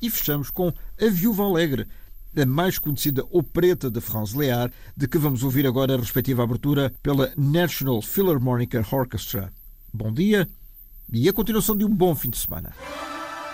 e fechamos com A Viúva Alegre, a mais conhecida opereta de Franz Lehár, de que vamos ouvir agora a respectiva abertura pela National Philharmonic Orchestra. Bom dia e a continuação de um bom fim de semana.